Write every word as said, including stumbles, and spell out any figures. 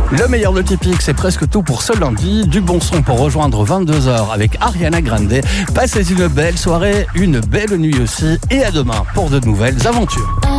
Le meilleur de Typique, c'est presque tout pour ce lundi. Du bon son pour rejoindre vingt-deux heures avec Ariana Grande. Passez une belle soirée, une belle nuit aussi. Et à demain pour de nouvelles aventures.